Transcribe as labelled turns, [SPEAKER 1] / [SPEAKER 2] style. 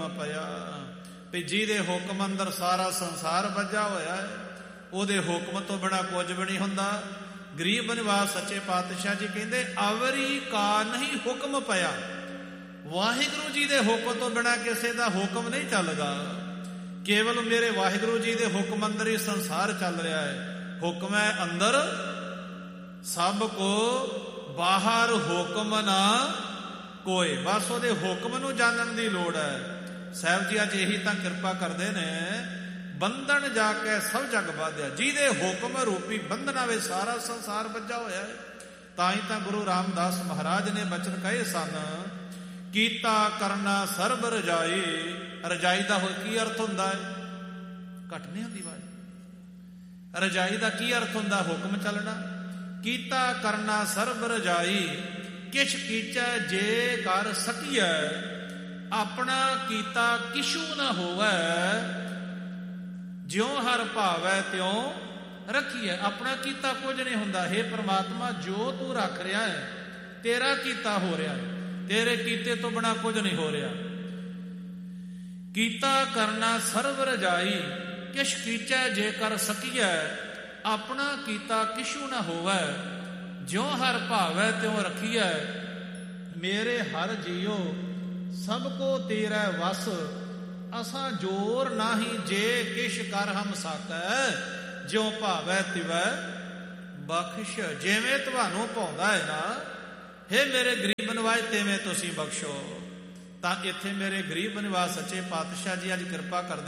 [SPEAKER 1] ਹੁਕਮ ਪਿਆ। ਵੀ ਜਿਹਦੇ ਹੁਕਮ ਅੰਦਰ ਸਾਰਾ ਸੰਸਾਰ ਬੱਝਾ ਹੋਇਆ ਹੈ, ਉਹਦੇ ਹੁਕਮ ਤੋਂ ਬਿਨਾਂ ਕੁਝ ਵੀ ਨਹੀਂ ਹੁੰਦਾ। ਗਰੀਬ ਨਿਵਾਸ ਸੱਚੇ ਪਾਤਸ਼ਾਹ ਜੀ ਕਹਿੰਦੇ ਅਵਰੀ ਕਾ ਨਹੀਂ ਹੁਕਮ ਪਿਆ। ਵਾਹਿਗੁਰੂ ਜੀ ਦੇ ਹੁਕਮ ਤੋਂ ਬਿਨਾਂ ਕਿਸੇ ਦਾ ਹੁਕਮ ਨਹੀਂ ਚੱਲਦਾ। ਕੇਵਲ ਮੇਰੇ ਵਾਹਿਗੁਰੂ ਜੀ ਦੇ ਹੁਕਮ ਅੰਦਰ ਹੀ ਸੰਸਾਰ ਚੱਲ ਰਿਹਾ ਹੈ। ਹੁਕਮ ਹੈ ਅੰਦਰ ਸਭ ਕੋ, ਬਾਹਰ ਹੁਕਮ ਨਾ ਕੋਏ। ਬਸ ਉਹਦੇ ਹੁਕਮ ਨੂੰ ਜਾਣਨ ਦੀ ਲੋੜ ਹੈ। ਸਾਹਿਬ ਜੀ ਅੱਜ ਇਹੀ ਤਾਂ ਕਿਰਪਾ ਕਰਦੇ ਨੇ, ਬੰਧਨ ਜਾ ਕੇ ਸਭ ਜਗ ਬਾਧਿਆ। ਜਿਹਦੇ ਹੁਕਮ ਰੂਪੀ ਬੰਧਨਾਂ ਵਿੱਚ ਸਾਰਾ ਸੰਸਾਰ ਬੱਝਾ ਹੋਇਆ ਹੈ। ਤਾਂ ਹੀ ਤਾਂ ਗੁਰੂ ਰਾਮਦਾਸ ਮਹਾਰਾਜ ਨੇ ਬਚਨ ਕਹੇ ਸਨ, ਕੀਤਾ ਕਰਨਾ ਸਰਬ ਰਜਾਈ। ਰਜਾਈ ਦਾ ਕੀ ਅਰਥ ਹੁੰਦਾ ਹੈ? ਘੱਟ ਨਹੀਂ ਹੁੰਦੀ ਆਵਾਜ਼। ਰਜਾਈ ਦਾ ਕੀ ਅਰਥ ਹੁੰਦਾ? ਹੁਕਮ ਚੱਲਣਾ। ਕੀਤਾ ਕਰਨਾ ਸਰਬ ਰਜਾਈ, ਕਿਛ ਕੀਚੈ ਜੇ ਕਰ ਸਕੀਐ। ਆਪਣਾ ਕੀਤਾ ਕਿਛੂ ਨਾ ਹੋਵੈ, ਜਿਉਂ ਹਰ ਭਾਵੈ ਤਿਉਂ ਰੱਖੀਐ। ਆਪਣਾ ਕੀਤਾ ਕੁਝ ਨਹੀਂ ਹੁੰਦਾ। ਹੇ ਪ੍ਰਮਾਤਮਾ, ਜੋ ਤੂੰ ਰੱਖ ਰਿਹਾ ਹੈ ਤੇਰਾ ਕੀਤਾ ਹੋ ਰਿਹਾ ਹੈ। ਤੇਰੇ ਕੀਤੇ ਤੋਂ ਬਿਨਾਂ ਕੁਝ ਨਹੀਂ ਹੋ ਰਿਹਾ। ਕੀਤਾ ਕਰਨਾ ਸਰਬ ਰਜਾਈ, ਕਿਛ ਕੀਚੈ ਜੇ ਕਰ ਸਕੀਐ। ਆਪਣਾ ਕੀਤਾ ਕਿਛੂ ਨਾ ਹੋਵੈ, ਜਿਉਂ ਹਰ ਭਾਵੈ ਤਿਉਂ ਰੱਖੀਐ। ਮੇਰੇ ਹਰ ਜੀਓ ਸਭ ਕੋ ਤੇਰਾ ਵਸ, ਅਸਾਂ ਜੋਰ ਨਾਹੀ ਜੇ ਕਿਛ ਕਰ ਹਮ ਸਾਕੈ। ਜਿਉਂ ਭਾਵੈ ਤਿਵੈ ਬਖਸ਼। ਜਿਵੇਂ ਤੁਹਾਨੂੰ ਭਾਉਂਦਾ ਹੈ ਨਾ, ਹੇ ਮੇਰੇ ਗਰੀਬ ਨਿਵਾਜ, ਤਿਵੇਂ ਤੁਸੀਂ ਬਖਸ਼ੋ। ਤਾਂ ਇੱਥੇ ਮੇਰੇ ਗਰੀਬ ਨਿਵਾਜ ਸੱਚੇ ਪਾਤਸ਼ਾਹ ਜੀ ਅੱਜ ਕਿਰਪਾ ਕਰਦੇ